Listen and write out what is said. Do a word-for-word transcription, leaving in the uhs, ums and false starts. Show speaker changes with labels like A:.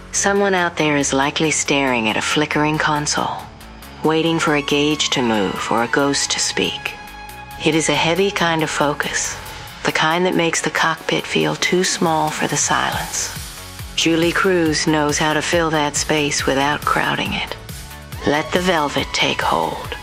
A: Someone out there is likely staring at a flickering console, waiting for a gauge to move or a ghost to speak. It is a heavy kind of focus, the kind that makes the cockpit feel too small for the silence. Julie Cruz knows how to fill that space without crowding it. Let the velvet take hold.